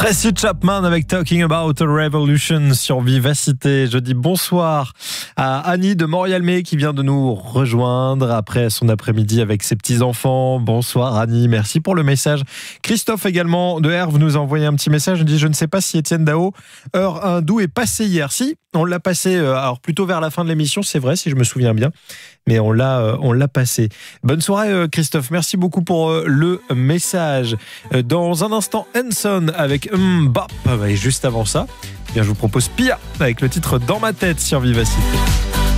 Tracy Chapman avec Talking About a Revolution sur Vivacité. Je dis bonsoir à Annie de Montréal-Mé qui vient de nous rejoindre après son après-midi avec ses petits-enfants. Bonsoir Annie, merci pour le message. Christophe également de Herve nous a envoyé un petit message. Il dit je ne sais pas si Étienne Dao, heure hindoue, est passé hier. Si, on l'a passé alors plutôt vers la fin de l'émission, c'est vrai si je me souviens bien. Mais on l'a passé. Bonne soirée Christophe, merci beaucoup pour le message. Dans un instant, Hanson avec Bop. Et juste avant ça, je vous propose Pia avec le titre Dans ma tête sur Vivacité.